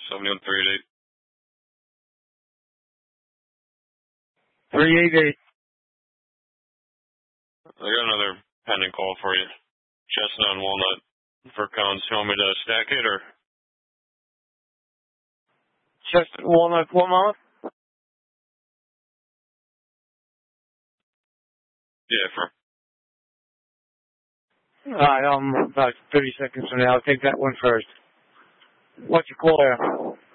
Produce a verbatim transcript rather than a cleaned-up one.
seventy-one three eighty-eight. three eighty-eight. I got another pending call for you. Chestnut and Walnut for cones. You want me to stack it or? Chestnut, Walnut, one moment. Yeah, for. All right, um, about thirty seconds from now. I'll take that one first. What's your call there?